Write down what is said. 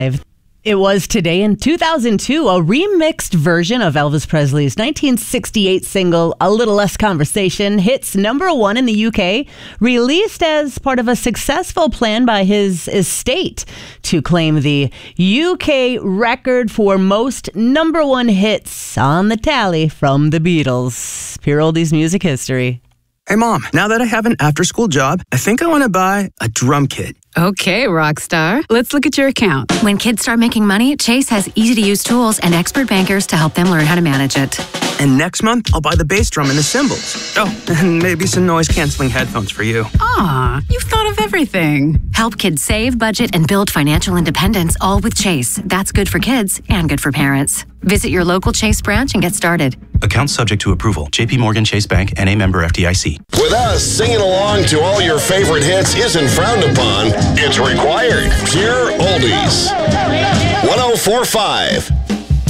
It was today in 2002, a remixed version of Elvis Presley's 1968 single, A Little Less Conversation, hits #1 in the UK, released as part of a successful plan by his estate to claim the UK record for most #1 hits on the tally from the Beatles. Pure Oldies music history. Hey, Mom, now that I have an after-school job, I think I want to buy a drum kit. Okay, Rockstar. Let's look at your account. When kids start making money, Chase has easy-to-use tools and expert bankers to help them learn how to manage it. And next month, I'll buy the bass drum and the cymbals. Oh, and maybe some noise-canceling headphones for you. Aw, you've thought of everything. Help kids save, budget, and build financial independence, all with Chase. That's good for kids and good for parents. Visit your local Chase branch and get started. Account subject to approval. J.P. Morgan Chase Bank, N.A. member FDIC. With us, singing along to all your favorite hits isn't frowned upon. It's required. Pure Oldies. 104.5